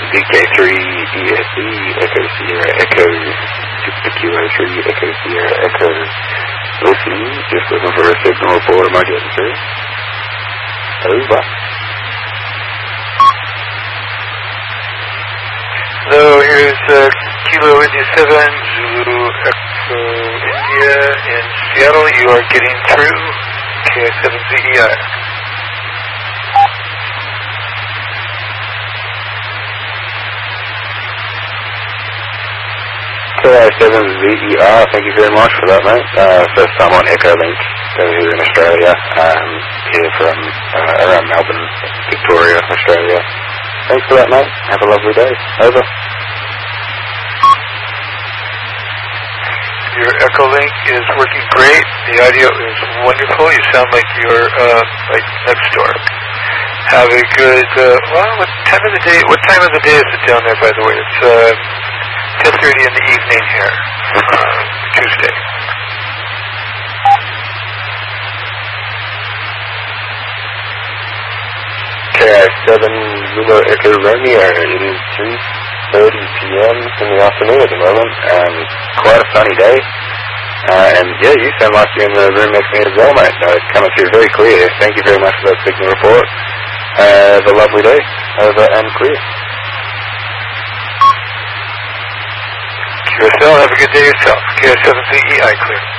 VK3 ESE Echo Sierra Echo Kilo 3 Echo Sierra Echo. Listening, just looking for a signal report. Am I getting through? Over. Hello, here's Kilo India 7 Zulu Echo India in Seattle. You are getting through KI7ZEI. KI7ZER, thank you very much for that, mate. First time on Echolink over here in Australia, here from around Melbourne, Victoria, Australia. Thanks for that, mate. Have a lovely day. Over. Your Echolink is working great. The audio is wonderful. You sound like you're like next door. Have a good, what time of the day? What time of the day is it down there, by the way? It's 10:30 in the evening here, Tuesday. KI7 Zulu Echo Romeo. It is 3:30 p.m. in the afternoon at the moment. Quite a sunny day. And yeah, you sound like you're in the room next to me as well, mate. It's coming through very clear. Thank you very much for that signal report. Have a lovely day. Over and clear. QSL, have a good day yourself. KI7ZEI clear.